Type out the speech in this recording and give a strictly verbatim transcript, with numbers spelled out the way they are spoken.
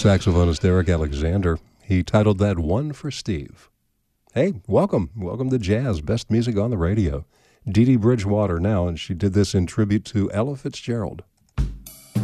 saxophonist Eric Alexander. He titled that One for Steve. Hey, welcome. Welcome to Jazz, best music on the radio. Dee Dee Bridgewater now, and she did this in tribute to Ella Fitzgerald.